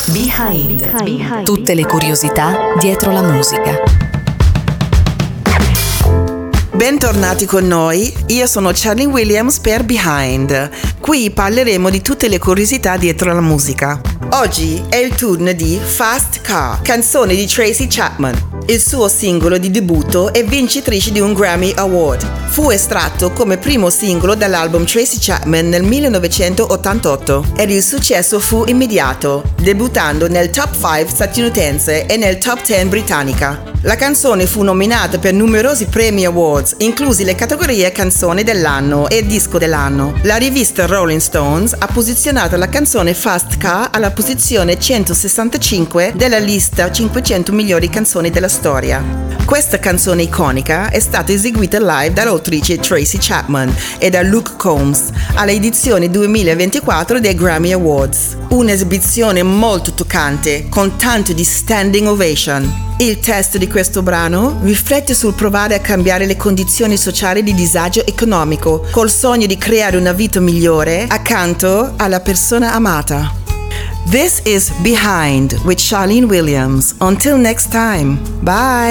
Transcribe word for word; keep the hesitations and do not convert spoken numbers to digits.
Behind. Behind. Tutte le curiosità dietro la musica. Bentornati con noi, io sono Charlene Williams per Behind. Qui parleremo di tutte le curiosità dietro la musica. Oggi è il turno di Fast Car, canzone di Tracy Chapman, il suo singolo di debutto e vincitrice di un Grammy Award. Fu estratto come primo singolo dall'album Tracy Chapman nel millenovecentottantotto ed il successo fu immediato, debuttando nel top cinque statunitense e nel top dieci britannica. La canzone fu nominata per numerosi premi awards, inclusi le categorie Canzone dell'anno e Disco dell'anno. La rivista Rolling Stones ha posizionato la canzone Fast Car alla posizione centosessantacinque della lista cinquecento migliori canzoni della storia. Questa canzone iconica è stata eseguita live dall'autrice Tracy Chapman e da Luke Combs alla edizione duemilaventiquattro dei Grammy Awards. Un'esibizione molto toccante, con tanto di standing ovation. Il testo di questo brano riflette sul provare a cambiare le condizioni sociali di disagio economico, col sogno di creare una vita migliore accanto alla persona amata. This is Behind with Charlene Williams. Until next time, bye!